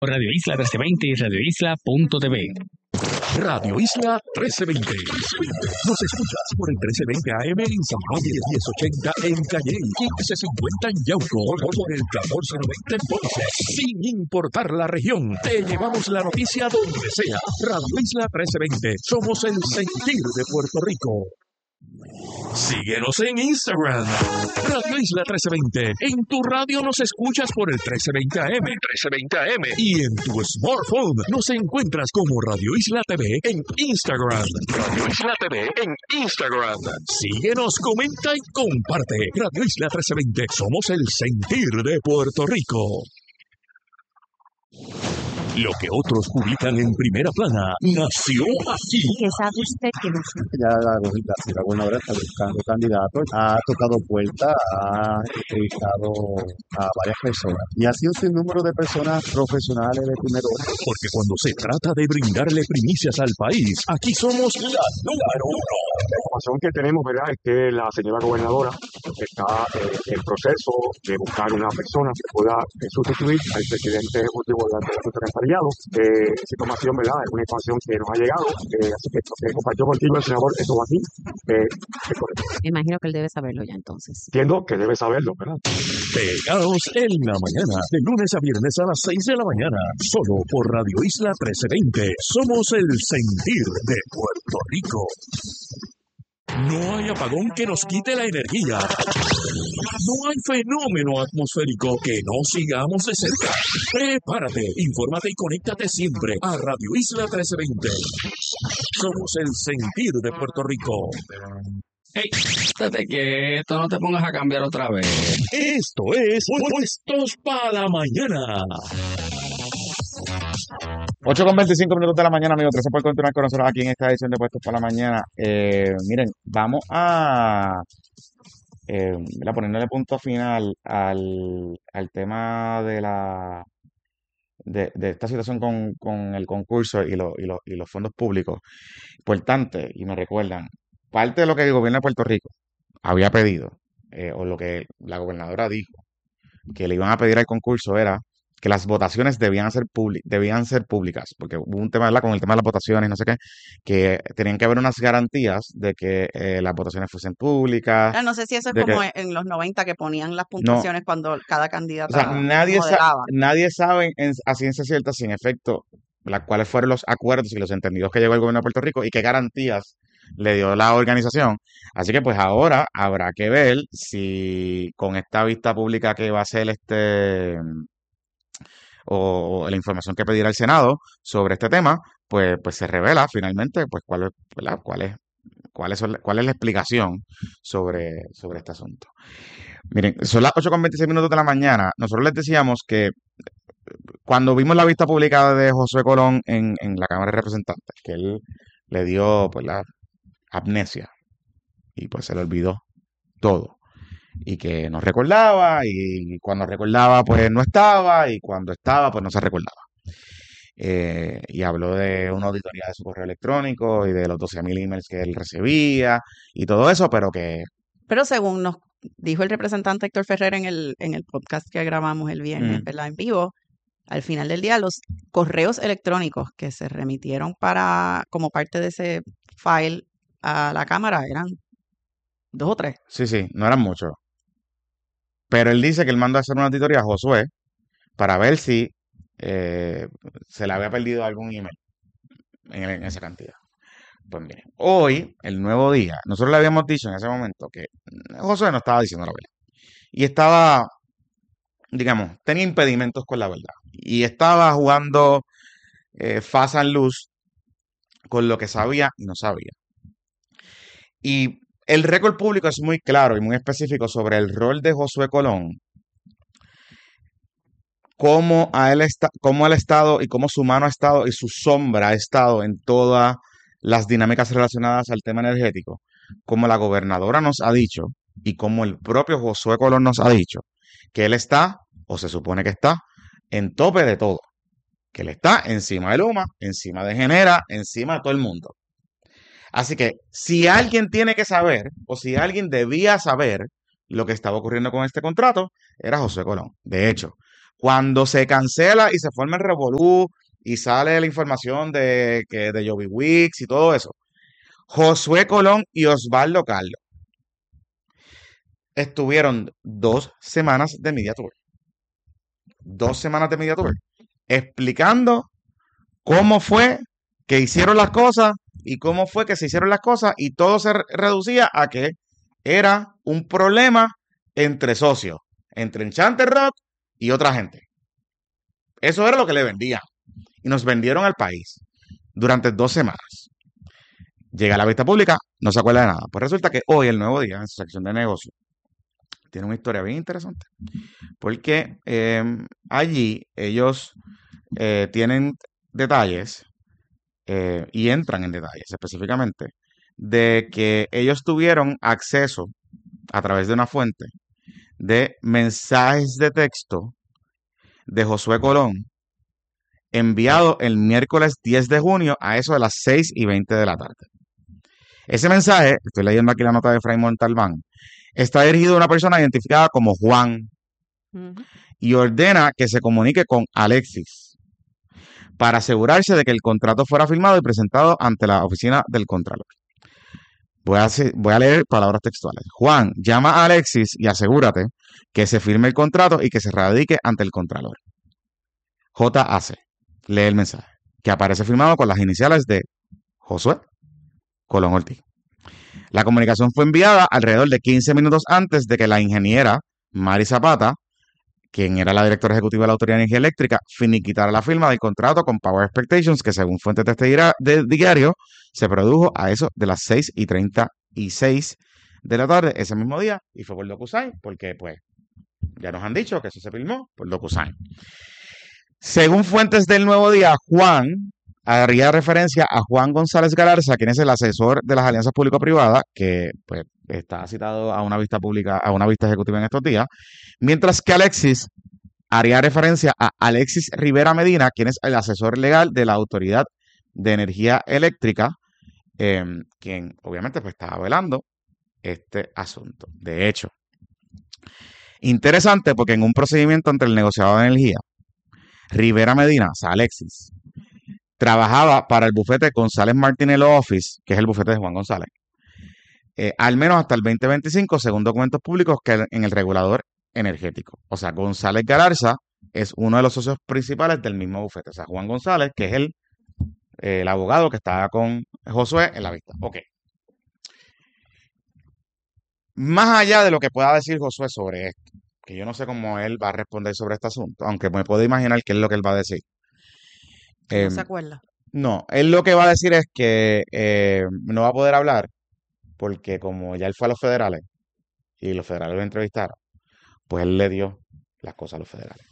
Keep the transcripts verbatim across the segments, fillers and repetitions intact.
Radio Isla trece veinte y radio isla punto t v. Radio Isla trece veinte. Nos escuchas por el trece veinte A M en San Juan y el diez ochenta en Calle, quince cincuenta en Yauco, o por el catorce noventa en Ponce. Sin importar la región, te llevamos la noticia donde sea. Radio Isla trece veinte. Somos el sentir de Puerto Rico. Síguenos en Instagram, Radio Isla trece veinte. En tu radio nos escuchas por el trece veinte A M, trece veinte A M. Y en tu smartphone nos encuentras como Radio Isla T V en Instagram. Radio Isla T V en Instagram. Síguenos, comenta y comparte. Radio Isla trece veinte. Somos el sentir de Puerto Rico. Lo que otros publican en primera plana nació aquí. ¿Qué sabe usted que no sabe? Ya la, la, la gobernadora está buscando candidatos, ha tocado puertas, ha entrevistado a varias personas y ha sido un sinnúmero de personas profesionales de primer orden. Porque cuando se trata de brindarle primicias al país, aquí somos la número uno. La información que tenemos, ¿verdad?, es que la señora gobernadora está eh, en proceso de buscar una persona que pueda eh, sustituir al presidente ejecutivo de la Junta. Eh, esa información, ¿verdad?, es una información que nos ha llegado, eh, así que esto que compartió contigo el senador, eso va aquí. Eh, es correcto. Me imagino que él debe saberlo ya entonces. Entiendo que debe saberlo, ¿verdad? Pegados en la mañana, de lunes a viernes a las seis de la mañana, solo por Radio Isla trece veinte. Somos el sentir de Puerto Rico. No hay apagón que nos quite la energía. No hay fenómeno atmosférico que no sigamos de cerca. Prepárate, infórmate y conéctate siempre a Radio Isla trece veinte. Somos el sentir de Puerto Rico. Hey, estate quieto, no te pongas a cambiar otra vez. Esto es Puestos para la Mañana. ocho con veinticinco minutos de la mañana, amigos. Gracias por continuar con nosotros aquí en esta edición de Puestos para la Mañana. Eh, miren, vamos a eh, ponerle punto final al, al tema de la de, de esta situación con, con el concurso y, lo, y, lo, y los fondos públicos. Importante, y me recuerdan, parte de lo que el gobierno de Puerto Rico había pedido, eh, o lo que la gobernadora dijo, que le iban a pedir al concurso era que las votaciones debían ser, public, debían ser públicas, porque hubo un tema, ¿verdad?, con el tema de las votaciones, no sé qué, que tenían que haber unas garantías de que eh, las votaciones fuesen públicas. Ah, no sé si eso es de como que, en los noventa que ponían las puntuaciones no, cuando cada candidato o sea, nadie, sa moderaba. nadie sabe en, a ciencia cierta si en efecto la, cuáles fueron los acuerdos y los entendidos que llegó el gobierno de Puerto Rico y qué garantías le dio la organización. Así que pues ahora habrá que ver si con esta vista pública que va a ser este o, o la información que pedirá el Senado sobre este tema, pues, pues se revela finalmente pues cuál es, ¿verdad?, cuál es, cuál es, cuál es la explicación sobre, sobre este asunto. Miren, son las ocho con veintiséis minutos de la mañana. Nosotros les decíamos que cuando vimos la vista publicada de Josué Colón en, en la Cámara de Representantes, que él le dio pues la amnesia y pues se le olvidó todo y que no recordaba y cuando recordaba pues no estaba y cuando estaba pues no se recordaba. Eh, y habló de una auditoría de su correo electrónico y de los doce mil emails que él recibía y todo eso, pero que... Pero según nos dijo el representante Héctor Ferrer en el, en el podcast que grabamos el viernes, Mm. ¿verdad?, en vivo, al final del día los correos electrónicos que se remitieron para como parte de ese file a la Cámara eran dos o tres. Sí, sí, no eran muchos. Pero él dice que él mandó a hacer una auditoría a Josué para ver si eh, se le había perdido algún email en, en esa cantidad. Pues miren, hoy, el nuevo día, nosotros le habíamos dicho en ese momento que Josué no estaba diciendo la verdad. Y estaba, digamos, tenía impedimentos con la verdad. Y estaba jugando eh, fast and loose con lo que sabía y no sabía. Y el récord público es muy claro y muy específico sobre el rol de Josué Colón, cómo, a él está, cómo él ha estado y cómo su mano ha estado y su sombra ha estado en todas las dinámicas relacionadas al tema energético, como la gobernadora nos ha dicho y como el propio Josué Colón nos ha dicho, que él está, o se supone que está, en tope de todo, que él está encima de Luma, encima de Genera, encima de todo el mundo. Así que si alguien tiene que saber, o si alguien debía saber lo que estaba ocurriendo con este contrato, era Josué Colón. De hecho, Cuando se cancela y se forma el revolú y sale la información de, que, de Joby Wicks y todo eso, Josué Colón y Osvaldo Carlos estuvieron dos semanas de Media Tour. Dos semanas de Media Tour. Explicando cómo fue que hicieron las cosas y cómo fue que se hicieron las cosas y todo se re- reducía a que era un problema entre socios, entre Enchanted Rock y otra gente. Eso era lo que le vendían. Y nos vendieron al país durante dos semanas. Llega a la vista pública, no se acuerda de nada. Pues resulta que hoy, el Nuevo Día, en su sección de negocios, tiene una historia bien interesante. Porque eh, allí ellos eh, tienen detalles eh, y entran en detalles específicamente de que ellos tuvieron acceso a través de una fuente de mensajes de texto de Josué Colón enviado el miércoles diez de junio a eso de las seis y veinte de la tarde. Ese mensaje, estoy leyendo aquí la nota de Efraín Montalbán, está dirigido a una persona identificada como Juan Ujú. y ordena que se comunique con Alexis para asegurarse de que el contrato fuera firmado y presentado ante la oficina del Contralor. Voy a, hacer- voy a leer palabras textuales. Juan, llama a Alexis y asegúrate que se firme el contrato y que se radique ante el Contralor. J A C. Lee el mensaje, que aparece firmado con las iniciales de Josué Colón Ortiz. La comunicación fue enviada alrededor de quince minutos antes de que la ingeniera Mari Zapata, quien era la directora ejecutiva de la Autoridad de Energía Eléctrica, finiquitara la firma del contrato con Power Expectations, que según fuentes de este dira- de diario, se produjo a eso de las seis y treinta y seis de la tarde ese mismo día, y fue por DocuSign, porque pues ya nos han dicho que eso se filmó por DocuSign. Según fuentes del Nuevo Día, Juan haría referencia a Juan González Galarza, quien es el asesor de las alianzas público-privadas, que pues está citado a una vista pública, a una vista ejecutiva en estos días, mientras que Alexis haría referencia a Alexis Rivera Medina, quien es el asesor legal de la Autoridad de Energía Eléctrica, eh, quien obviamente pues estaba velando este asunto. De hecho, interesante porque en un procedimiento entre el negociador de energía, Rivera Medina, o sea, Alexis, trabajaba para el bufete González Martínez Law Office, que es el bufete de Juan González, eh, al menos hasta el veinte veinticinco, según documentos públicos que en el regulador energético. O sea, González Galarza es uno de los socios principales del mismo bufete. O sea, Juan González, que es el, eh, el abogado que estaba con Josué en la vista. Ok. Más allá de lo que pueda decir Josué sobre esto, que yo no sé cómo él va a responder sobre este asunto, aunque me puedo imaginar qué es lo que él va a decir. Que no Eh, se acuerda. no, él lo que va a decir es que eh, no va a poder hablar porque como ya él fue a los federales y los federales lo entrevistaron, pues él le dio las cosas a los federales.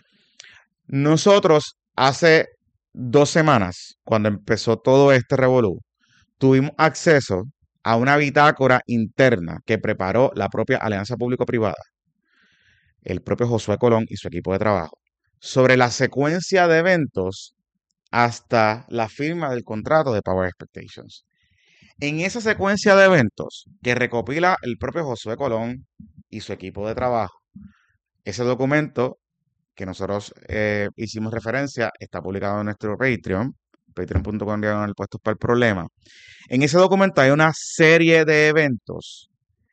Nosotros hace dos semanas, cuando empezó todo este revolú, tuvimos acceso a una bitácora interna que preparó la propia Alianza Público-Privada, el propio Josué Colón y su equipo de trabajo, sobre la secuencia de eventos hasta la firma del contrato de Power Expectations. En esa secuencia de eventos que recopila el propio Josué Colón y su equipo de trabajo, ese documento que nosotros eh, hicimos referencia está publicado en nuestro Patreon, patreon punto com diagonal puestos para el problema. En ese documento hay una serie de eventos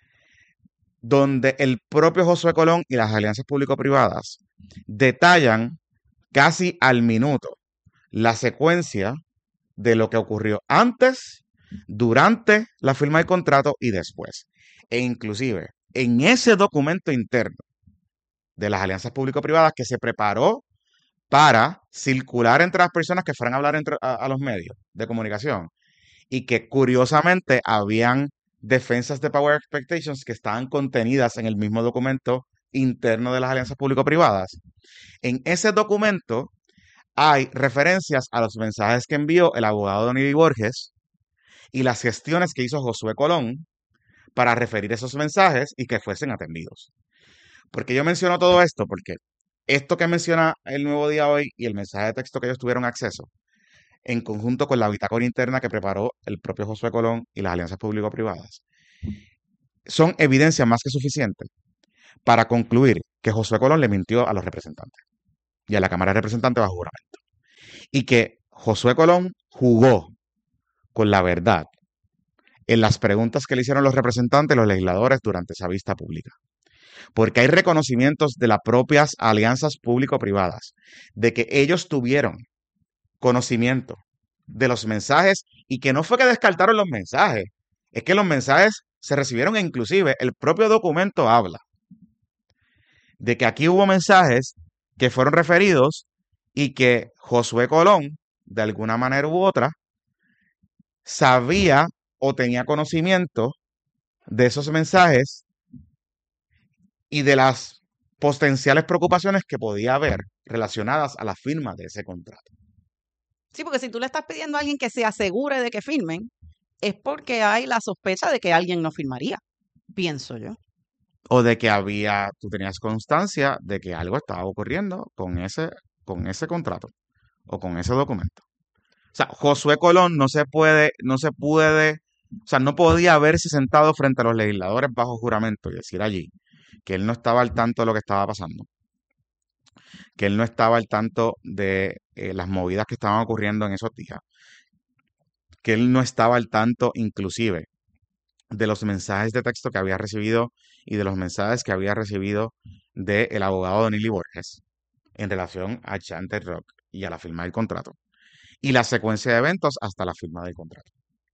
donde el propio Josué Colón y las alianzas público-privadas detallan casi al minuto la secuencia de lo que ocurrió antes, durante la firma del contrato y después. E inclusive en ese documento interno de las alianzas público-privadas que se preparó para circular entre las personas que fueran a hablar entre, a, a los medios de comunicación y que curiosamente habían defensas de Power Expectations que estaban contenidas en el mismo documento interno de las alianzas público-privadas. En ese documento hay referencias a los mensajes que envió el abogado Don Ivy Borges y las gestiones que hizo Josué Colón para referir esos mensajes y que fuesen atendidos. Porque yo menciono todo esto porque esto que menciona el Nuevo Día hoy y el mensaje de texto que ellos tuvieron acceso, en conjunto con la bitácora interna que preparó el propio Josué Colón y las alianzas público-privadas, son evidencia más que suficiente para concluir que Josué Colón le mintió a los representantes. y a la Cámara de Representantes bajo juramento. Y que Josué Colón jugó con la verdad en las preguntas que le hicieron los representantes, los legisladores, durante esa vista pública. Porque hay reconocimientos de las propias alianzas público-privadas de que ellos tuvieron conocimiento de los mensajes y que no fue que descartaron los mensajes, es que los mensajes se recibieron e inclusive el propio documento habla de que aquí hubo mensajes que fueron referidos y que Josué Colón, de alguna manera u otra, sabía o tenía conocimiento de esos mensajes y de las potenciales preocupaciones que podía haber relacionadas a la firma de ese contrato. Sí, porque si tú le estás pidiendo a alguien que se asegure de que firmen, es porque hay la sospecha de que alguien no firmaría, pienso yo. O de que había, tú tenías constancia de que algo estaba ocurriendo con ese, con ese contrato o con ese documento. O sea, Josué Colón no se puede, no se puede, o sea, no podía haberse sentado frente a los legisladores bajo juramento y decir allí que él no estaba al tanto de lo que estaba pasando, que él no estaba al tanto de eh, las movidas que estaban ocurriendo en esos días, que él no estaba al tanto inclusive de los mensajes de texto que había recibido y de los mensajes que había recibido del abogado Don Nili Borges en relación a Chanter Rock y a la firma del contrato y la secuencia de eventos hasta la firma del contrato.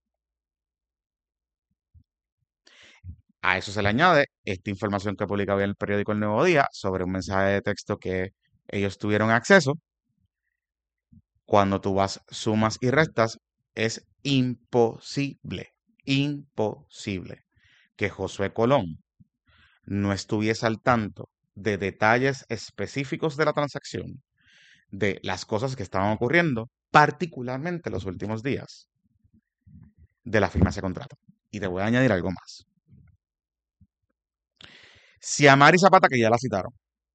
A eso se le añade esta información que publicaba en el periódico El Nuevo Día sobre un mensaje de texto que ellos tuvieron acceso. Cuando tú vas, sumas y restas, es imposible, imposible que Josué Colón no estuviese al tanto de detalles específicos de la transacción, de las cosas que estaban ocurriendo, particularmente los últimos días de la firma de ese contrato. Y te voy a añadir algo más. Si a Mari Zapata, que ya la citaron,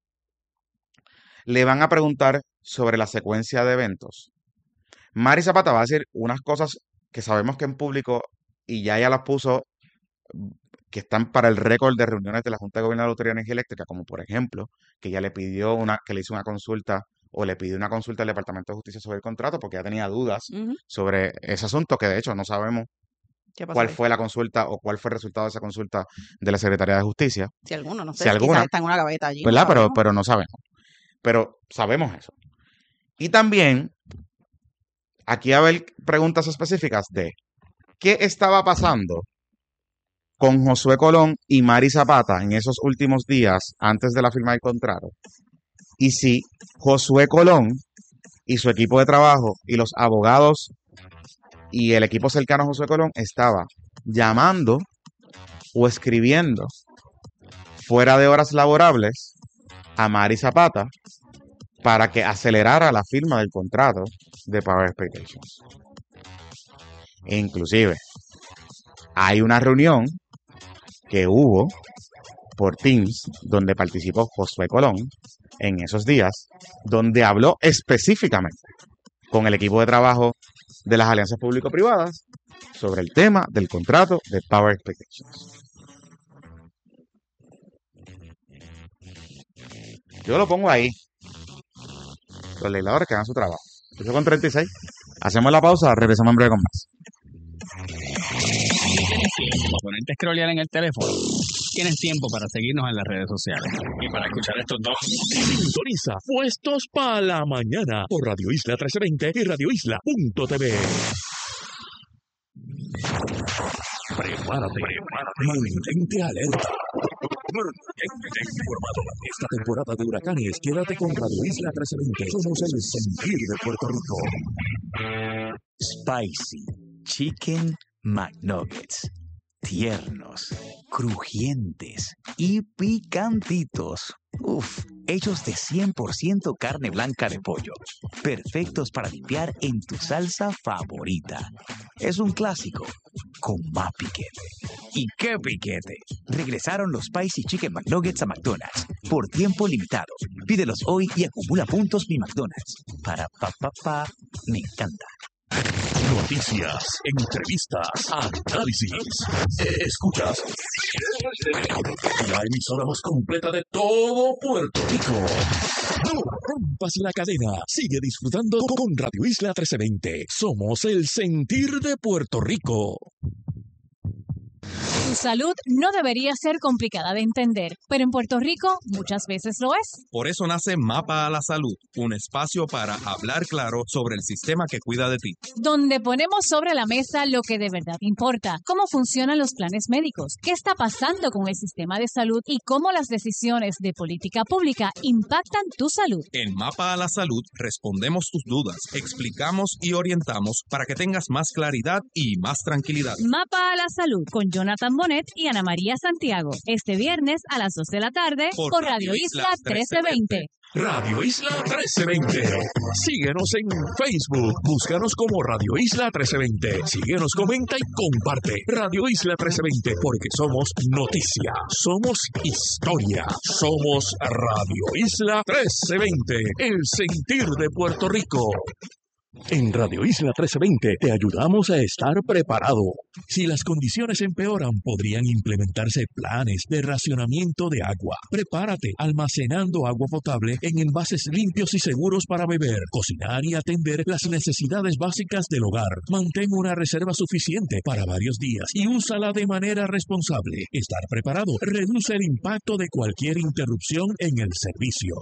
le van a preguntar sobre la secuencia de eventos, Mari Zapata va a decir unas cosas que sabemos que en público, y ya ella las puso, que están para el récord de reuniones de la Junta de Gobierno de la Autoridad de Energía Eléctrica, como por ejemplo, que ella le pidió una, que le hizo una consulta, o le pidió una consulta al Departamento de Justicia sobre el contrato, porque ella tenía dudas Ujú. sobre ese asunto, que de hecho no sabemos ¿Qué pasó cuál ahí? fue la consulta o cuál fue el resultado de esa consulta de la Secretaría de Justicia. Si alguno, no sé, Si alguna, quizás está en una gaveta allí, no ¿verdad? Pero, sabemos. pero no sabemos. Pero sabemos eso. Y también, aquí va a haber preguntas específicas de qué estaba pasando con Josué Colón y Mari Zapata en esos últimos días antes de la firma del contrato. Y si Josué Colón y su equipo de trabajo y los abogados y el equipo cercano a Josué Colón estaba llamando o escribiendo fuera de horas laborables a Mari Zapata para que acelerara la firma del contrato de Power Expectations. E inclusive, hay una reunión que hubo por Teams donde participó Josué Colón en esos días, donde habló específicamente con el equipo de trabajo de las alianzas público-privadas sobre el tema del contrato de Power Expectations. Yo lo pongo ahí. Los legisladores que hagan su trabajo. ocho con treinta y seis. Hacemos la pausa, regresamos en breve con más. ¿Tienes tiempo para ponerte a scrollear en el teléfono? Tienes tiempo para seguirnos en las redes sociales y para escuchar estos dos. Sintoniza Puestos para la Mañana por Radio Isla trece veinte y radio isla punto t v. Prepárate, prepárate, mantente alerta. Mantente informado. Esta temporada de huracanes, quédate con Radio Isla trece veinte. Somos el sentir de Puerto Rico. Spicy Chicken McNuggets. Tiernos, crujientes y picantitos. Uf, hechos de cien por ciento carne blanca de pollo. Perfectos para dipear en tu salsa favorita. Es un clásico con más piquete. ¿Y qué piquete? Regresaron los Spicy Chicken McNuggets a McDonald's por tiempo limitado. Pídelos hoy y acumula puntos mi McDonald's. Para pa pa pa, me encanta. Noticias, entrevistas, análisis. Escuchas la emisora más completa de todo Puerto Rico. No rompas la cadena. Sigue disfrutando con Radio Isla trece veinte. Somos el sentir de Puerto Rico. Tu salud no debería ser complicada de entender, pero en Puerto Rico muchas veces lo es. Por eso nace Mapa a la Salud, un espacio para hablar claro sobre el sistema que cuida de ti. Donde ponemos sobre la mesa lo que de verdad importa, cómo funcionan los planes médicos, qué está pasando con el sistema de salud y cómo las decisiones de política pública impactan tu salud. En Mapa a la Salud respondemos tus dudas, explicamos y orientamos para que tengas más claridad y más tranquilidad. Mapa a la Salud con Jonathan Bonet y Ana María Santiago. Este viernes a las dos de la tarde por, por Radio Isla trece veinte. Radio Isla trece veinte. Síguenos en Facebook. Búscanos como Radio Isla trece veinte. Síguenos, comenta y comparte. Radio Isla trece veinte, porque somos noticia, somos historia, somos Radio Isla trece veinte, el sentir de Puerto Rico. En Radio Isla trece veinte te ayudamos a estar preparado. Si las condiciones empeoran, podrían implementarse planes de racionamiento de agua. Prepárate almacenando agua potable en envases limpios y seguros para beber, cocinar y atender las necesidades básicas del hogar. Mantén una reserva suficiente para varios días y úsala de manera responsable. Estar preparado reduce el impacto de cualquier interrupción en el servicio.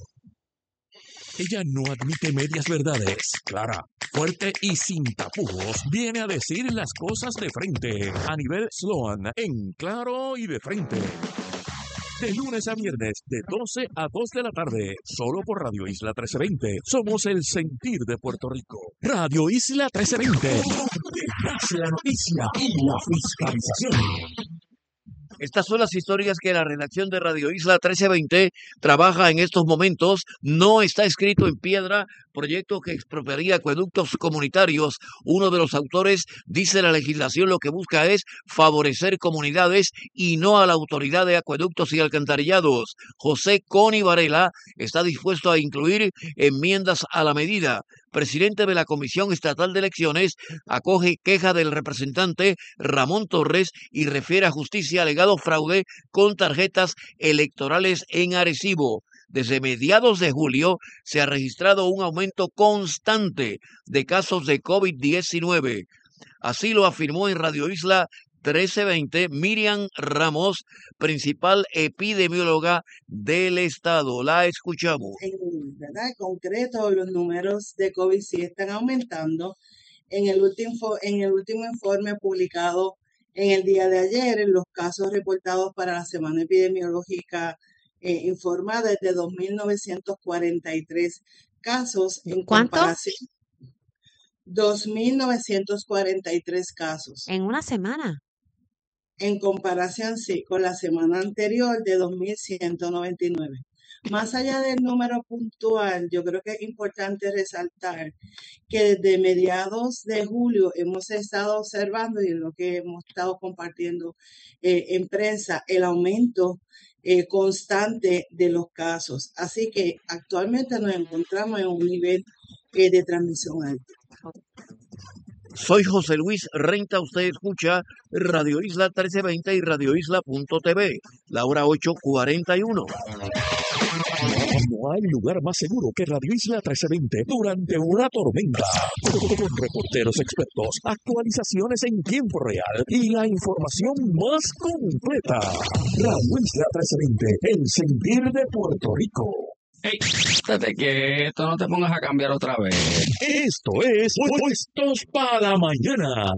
Ella no admite medias verdades. Clara, fuerte y sin tapujos, viene a decir las cosas de frente. A nivel Sloan, en claro y de frente. De lunes a viernes, de doce a dos de la tarde, solo por Radio Isla trece veinte. Somos el sentir de Puerto Rico. Radio Isla trece veinte. Donde nace la noticia y la fiscalización. Estas son las historias que la redacción de Radio Isla trece veinte trabaja en estos momentos. No está escrito en piedra, proyecto que expropiaría acueductos comunitarios. Uno de los autores dice la legislación lo que busca es favorecer comunidades y no a la autoridad de acueductos y alcantarillados. José Coni Varela está dispuesto a incluir enmiendas a la medida. Presidente de la Comisión Estatal de Elecciones acoge queja del representante Ramón Torres y refiere a justicia alegado fraude con tarjetas electorales en Arecibo. Desde mediados de julio se ha registrado un aumento constante de casos de COVID diecinueve. Así lo afirmó en Radio Isla trece veinte Miriam Ramos, principal epidemióloga del estado. La escuchamos. En, ¿verdad? En concreto, los números de COVID sí están aumentando. En el último, en el último informe publicado en el día de ayer, los casos reportados para la semana epidemiológica eh, informada es de dos mil novecientos cuarenta y tres casos. En ¿Cuánto? comparación, dos mil novecientos cuarenta y tres casos. En una semana. En comparación, sí, con la semana anterior de dos mil ciento noventa y nueve. Más allá del número puntual, yo creo que es importante resaltar que desde mediados de julio hemos estado observando, y es lo que hemos estado compartiendo eh, en prensa, el aumento eh, constante de los casos. Así que actualmente nos encontramos en un nivel eh, de transmisión alto. Soy José Luis Renta, usted escucha Radio Isla trece veinte y Radio Isla punto t v, la hora ocho cuarenta y uno. No hay lugar más seguro que Radio Isla trece veinte durante una tormenta. Con reporteros expertos, actualizaciones en tiempo real y la información más completa. Radio Isla trece veinte, el sentir de Puerto Rico. Hey, estate quieto, no te pongas a cambiar otra vez. Esto es Puestos para la Mañana.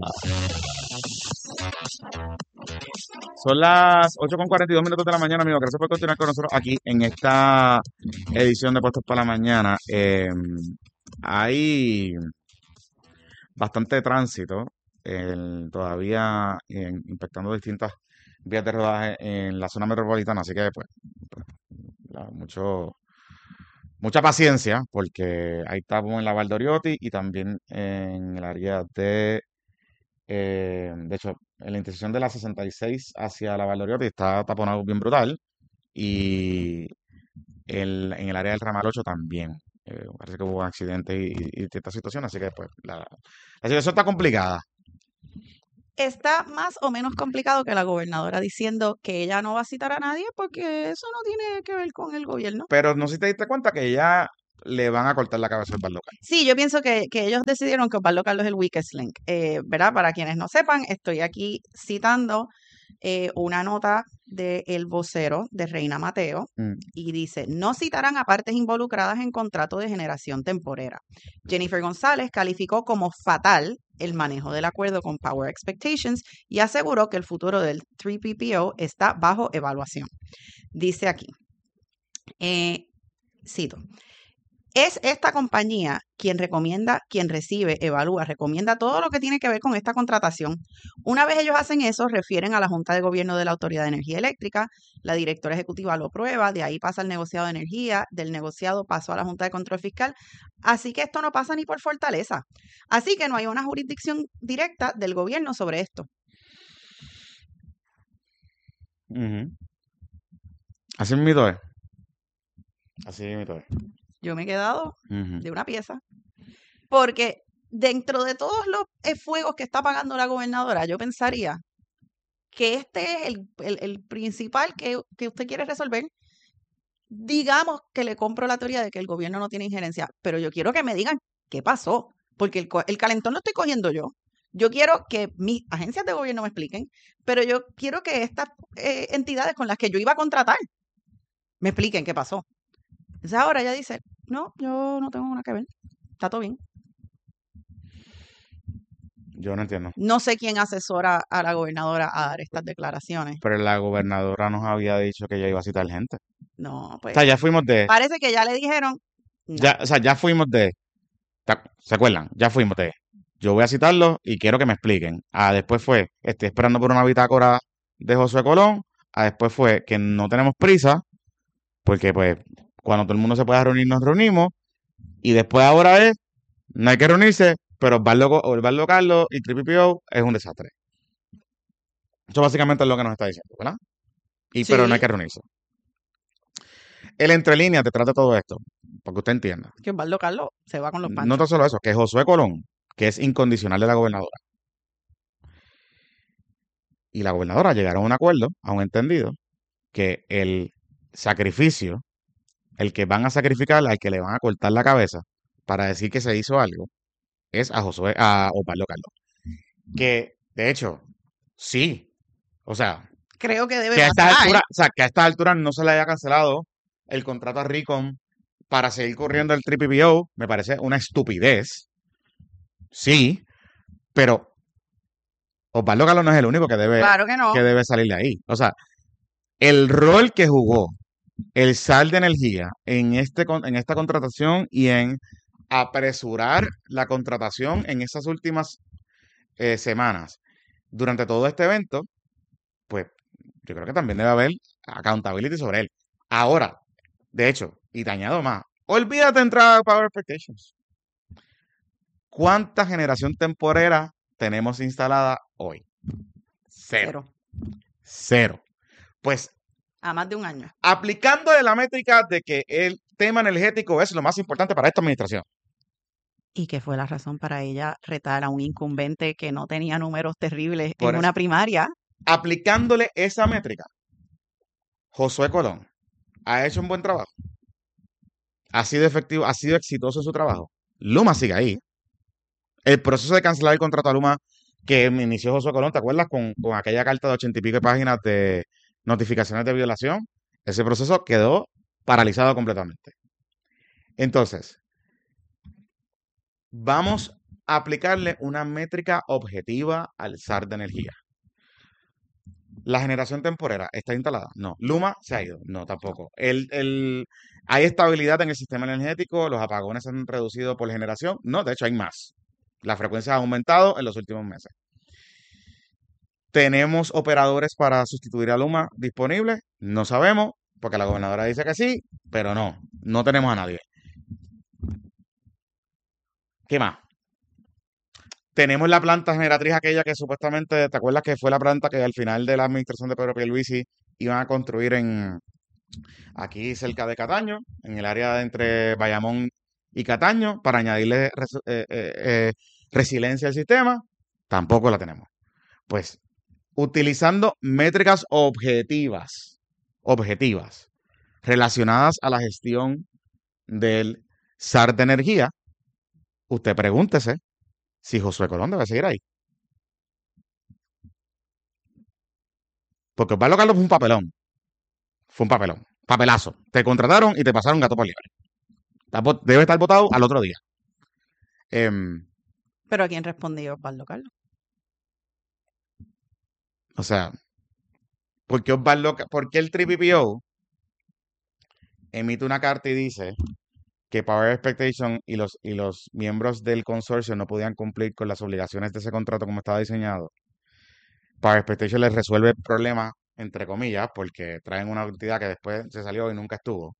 Son las ocho con cuarenta y dos minutos de la mañana, amigos. Gracias por continuar con nosotros aquí en esta edición de Puestos para la Mañana. Eh, hay bastante tránsito eh, todavía eh, impactando distintas vías de rodaje en la zona metropolitana, así que pues, pues la, mucho mucha paciencia, porque hay tapón en la Valdoriotti y también en el área de Eh, de hecho, en la intersección de la sesenta y seis hacia la Valdoriotti está taponado bien brutal. Y el, en el área del ramal ocho también. Eh, parece que hubo un accidente y, y, y esta situación. Así que pues la, la situación está complicada. está más o menos complicado que la gobernadora diciendo que ella no va a citar a nadie porque eso no tiene que ver con el gobierno. Pero no sé si te diste cuenta que ya le van a cortar la cabeza al Osvaldo Carlos. Sí, yo pienso que, que ellos decidieron que Osvaldo Carlos es el weakest link. Eh, ¿verdad? Para quienes no sepan, estoy aquí citando eh, una nota de El Vocero de Reina Mateo Mm. y dice, no citarán a partes involucradas en contrato de generación temporera. Jennifer González calificó como fatal el manejo del acuerdo con Power Expectations y aseguró que el futuro del tres P P O está bajo evaluación. Dice aquí, eh, cito, es esta compañía quien recomienda, quien recibe, evalúa, recomienda todo lo que tiene que ver con esta contratación. Una vez ellos hacen eso, refieren a la Junta de Gobierno de la Autoridad de Energía Eléctrica, la directora ejecutiva lo prueba, de ahí pasa al negociado de energía, del negociado pasó a la Junta de Control Fiscal, así que esto no pasa ni por fortaleza. Así que no hay una jurisdicción directa del gobierno sobre esto. Ujú. Así mismo es. Así mismo es. Yo me he quedado Ujú. de una pieza. Porque dentro de todos los eh, fuegos que está pagando la gobernadora, yo pensaría que este es el, el- el principal que, que usted quiere resolver. Digamos que le compro la teoría de que el gobierno no tiene injerencia, pero yo quiero que me digan qué pasó, porque el, co- el calentón lo estoy cogiendo yo. Yo quiero que mis agencias de gobierno me expliquen, pero yo quiero que estas eh, entidades con las que yo iba a contratar me expliquen qué pasó. Entonces ahora ella dice, no, yo no tengo nada que ver, está todo bien. Yo no entiendo. No sé quién asesora a la gobernadora a dar estas declaraciones. Pero la gobernadora nos había dicho que ella iba a citar gente. No, O pues sea, ya fuimos de, parece que ya le dijeron, no. ya, o sea, ya fuimos de, ¿te- ¿se acuerdan? Ya fuimos de, yo voy a citarlos y quiero que me expliquen. Ah, después fue, estoy esperando por una bitácora de Josué Colón. Ah, después fue que no tenemos prisa, porque pues cuando todo el mundo se pueda reunir, nos reunimos. Y después ahora es, no hay que reunirse, pero Osvaldo, Co- Osvaldo Carlos y tres P P O es un desastre. Eso básicamente es lo que nos está diciendo, ¿verdad? Y pero no hay Sí, que reunirse. El entre líneas detrás de todo esto, para que usted entienda. que Osvaldo Carlos se va con los No panchos. tan solo eso, que Josué Colón, que es incondicional de la gobernadora, y la gobernadora llegaron a un acuerdo, a un entendido, que el sacrificio, el que van a sacrificar, al que le van a cortar la cabeza para decir que se hizo algo, es a Josué, a Osvaldo Carlos. Que, de hecho, sí. O sea, Creo que debe que a estas pasar. alturas, o sea, que a estas alturas no se le haya cancelado el contrato a Ricom para seguir corriendo el tres P P O, me parece una estupidez. Sí, pero Osvaldo Carlos no es el único que debe, Claro que no. que debe salir de ahí. O sea, el rol que jugó el S A L de Energía en, este, con- en esta contratación y en apresurar la contratación en esas últimas eh, semanas durante todo este evento, pues yo creo que también debe haber accountability sobre él. Ahora, de hecho, y te añado más, olvídate de entrar a Power Expectations. ¿Cuánta generación temporera tenemos instalada hoy? Cero. Cero. Cero. Pues A más de un año. aplicándole la métrica de que el tema energético es lo más importante para esta administración. Y que fue la razón para ella retar a un incumbente que no tenía números terribles Por en eso, una primaria. aplicándole esa métrica, Josué Colón ha hecho un buen trabajo. Ha sido efectivo, ha sido exitoso en su trabajo. Luma sigue ahí. El proceso de cancelar el contrato a Luma que inició Josué Colón, ¿te acuerdas? Con, con aquella carta de ochenta y pico de páginas de notificaciones de violación. Ese proceso quedó paralizado completamente. Entonces, vamos a aplicarle una métrica objetiva al S A R de energía. ¿La generación temporera está instalada? No. ¿Luma se ha ido? No, tampoco. El, el, ¿Hay estabilidad en el sistema energético? ¿Los apagones se han reducido por generación? No, de hecho hay más. La frecuencia ha aumentado en los últimos meses. ¿Tenemos operadores para sustituir a Luma disponibles? No sabemos, porque la gobernadora dice que sí, pero no, no tenemos a nadie. ¿Qué más? Tenemos la planta generatriz aquella que supuestamente, ¿te acuerdas que fue la planta que al final de la administración de Pedro Pierluisi iban a construir en aquí cerca de Cataño, en el área de entre Bayamón y Cataño, para añadirle res- eh, eh, eh, resiliencia al sistema? Tampoco la tenemos. pues, utilizando métricas objetivas, objetivas, relacionadas a la gestión del S A R de energía, usted pregúntese si Josué Colón debe seguir ahí. Porque Osvaldo Carlos fue un papelón. Fue un papelón. Papelazo. Te contrataron y te pasaron gato por liebre. Debe estar votado al otro día. Eh, ¿Pero a quién respondió Osvaldo Carlos? o sea, ¿por qué Osvaldo, por qué el T P P O emite una carta y dice que Power Expectation y los, y los miembros del consorcio no podían cumplir con las obligaciones de ese contrato como estaba diseñado? Power Expectation les resuelve el problema, entre comillas, porque traen una entidad que después se salió y nunca estuvo.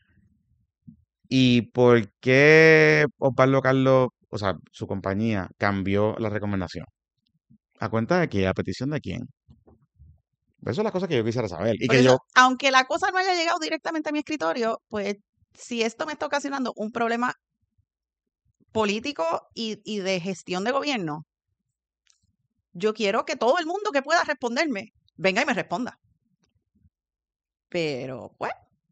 ¿Y por qué Osvaldo Carlos, o sea, su compañía, cambió la recomendación? ¿A cuenta de qué? ¿A petición de quién? Esas son las cosas que yo quisiera saber. Y Por que eso, yo, aunque la cosa no haya llegado directamente a mi escritorio, pues si esto me está ocasionando un problema político y, y de gestión de gobierno, yo quiero que todo el mundo que pueda responderme venga y me responda. Pero, pues,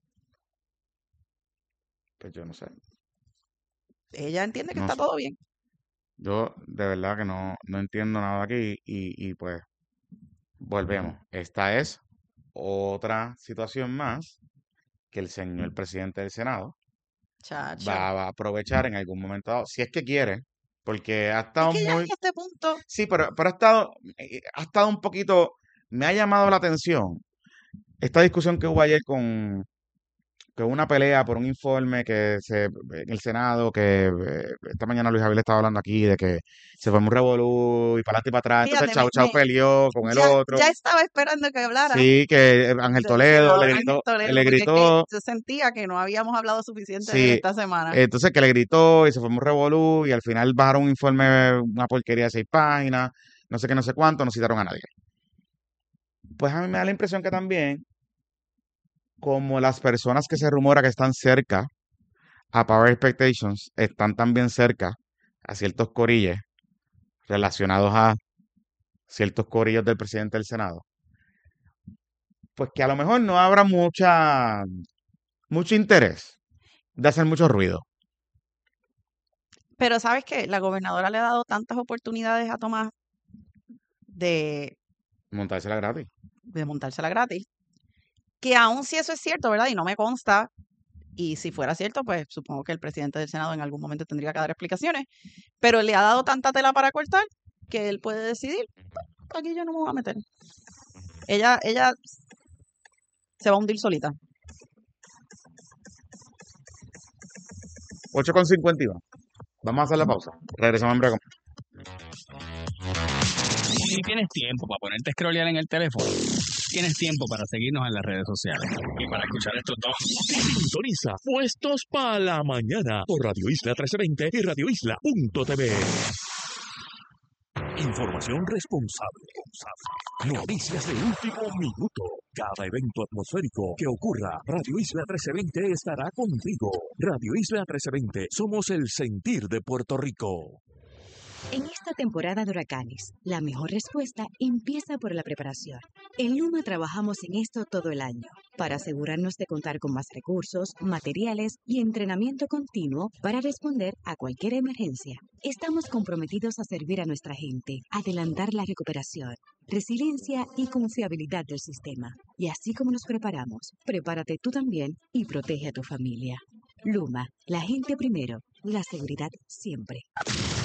pues yo no sé. ella entiende que No está sé. todo bien. Yo de verdad que no, no entiendo nada aquí y, y pues volvemos. Esta es otra situación más que el señor presidente del Senado Chacho. va, va a aprovechar en algún momento dado, si es que quiere, porque ha Es estado que ya en muy... este punto, Sí, pero, pero ha estado, eh, ha estado un poquito, me ha llamado la atención esta discusión que hubo ayer con, con una pelea por un informe que se en el Senado, que eh, esta mañana Luis Javier estaba hablando aquí de que se formó un revolú y para adelante y para atrás. Entonces fíjate, me, Chau Chau me- peleó con el ya, otro. ya estaba esperando que hablara Sí, que Ángel del Toledo senador le Ángel gritó, Toledo, le porque es que gritó, yo sentía que no habíamos hablado suficiente de él sí, esta semana. entonces que le gritó y se formó un revolú y al final bajaron un informe, una porquería de seis páginas, no sé qué, no sé cuánto, no citaron a nadie. Pues a mí me da la impresión que también, como las personas que se rumora que están cerca a Power Expectations, están también cerca a ciertos corillos relacionados a ciertos corillos del presidente del Senado, pues que a lo mejor no habrá mucha, mucho interés de hacer mucho ruido. Pero ¿sabes qué? La gobernadora le ha dado tantas oportunidades a Tomás de, Montársela gratis. de montársela gratis, que aun si eso es cierto, ¿verdad? Y no me consta, y si fuera cierto, pues supongo que el presidente del Senado en algún momento tendría que dar explicaciones, pero le ha dado tanta tela para cortar que él puede decidir, "Pues, aquí yo no me voy a meter". Ella, ella se va a hundir solita. ocho con cincuenta y dos. Vamos a hacer la pausa. Regresamos en breve. Si tienes tiempo para ponerte a scrollear en el teléfono, tienes tiempo para seguirnos en las redes sociales y para escuchar estos dos. Sintoniza Puestos para la Mañana por Radio Isla trece veinte y radio isla punto t v. Información responsable. Noticias de último minuto. Cada evento atmosférico que ocurra, Radio Isla trece veinte estará contigo. Radio Isla trece veinte, somos el sentir de Puerto Rico. En esta temporada de huracanes, la mejor respuesta empieza por la preparación. En Luma trabajamos en esto todo el año, para asegurarnos de contar con más recursos, materiales y entrenamiento continuo para responder a cualquier emergencia. Estamos comprometidos a servir a nuestra gente, adelantar la recuperación, resiliencia y confiabilidad del sistema. Y así como nos preparamos, prepárate tú también y protege a tu familia. Luma, la gente primero, la seguridad siempre.